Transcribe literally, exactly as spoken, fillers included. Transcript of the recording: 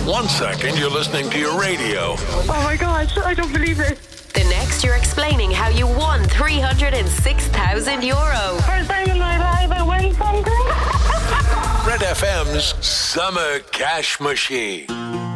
One second, you're listening to your radio. Oh my God, I don't believe it. The next, you're explaining how you won three hundred six thousand euro. First time in my life I win something. Red F M's Summer Cash Machine.